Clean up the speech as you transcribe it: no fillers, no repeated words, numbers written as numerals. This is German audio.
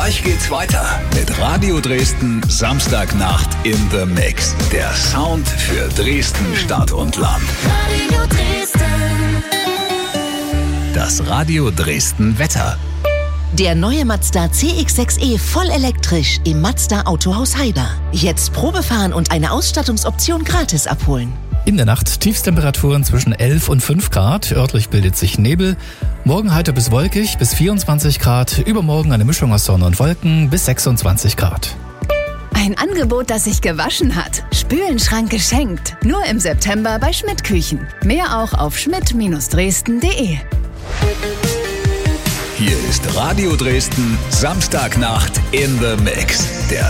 Gleich geht's weiter mit Radio Dresden Samstagnacht in the Mix. Der Sound für Dresden, Stadt und Land. Radio Dresden. Das Radio Dresden Wetter. Der neue Mazda CX-6e voll elektrisch im Mazda Autohaus Heiber. Jetzt Probefahren und eine Ausstattungsoption gratis abholen. In der Nacht Tiefstemperaturen zwischen 11 und 5 Grad. Örtlich bildet sich Nebel. Morgen heiter bis wolkig bis 24 Grad. Übermorgen eine Mischung aus Sonne und Wolken bis 26 Grad. Ein Angebot, das sich gewaschen hat. Spülenschrank geschenkt. Nur im September bei Schmidt Küchen. Mehr auch auf schmidt-dresden.de. Hier ist Radio Dresden Samstagnacht in the Mix. Der